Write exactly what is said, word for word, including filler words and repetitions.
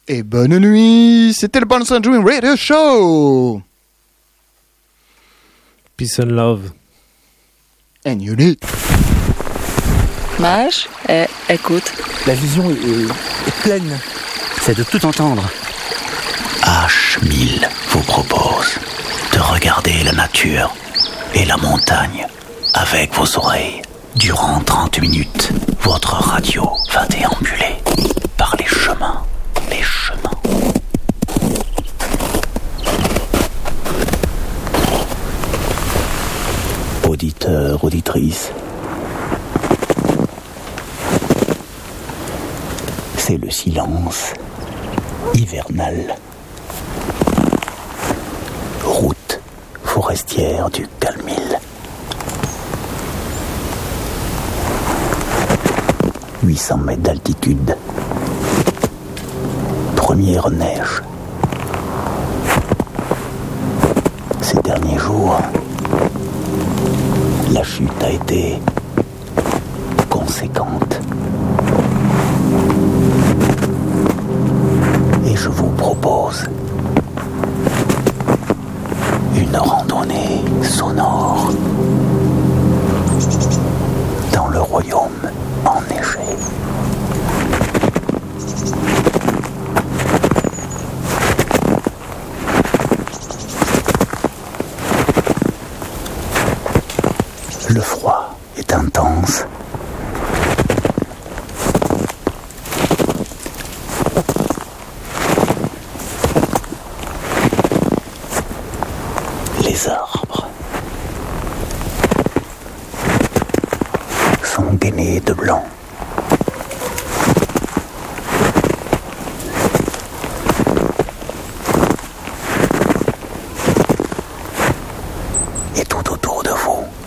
Et bonne nuit, c'était le Bounce and Dream Radio Show. Peace and love. And unit. Mage, eh, écoute. La vision est, est pleine. C'est de tout entendre. H mille vous propose de regarder la nature et la montagne avec vos oreilles. Durant trente minutes, votre radio va déambuler par les chemins, les chemins. Auditeurs, auditrices, c'est le silence hivernal. Route forestière du Calmil. huit cents mètres d'altitude. Première neige. Ces derniers jours, la chute a été conséquente. Et je vous propose une randonnée sonore dans le royaume enneigé. Le froid est intense. Les arbres sont gainés de blanc. Et tout autour de vous,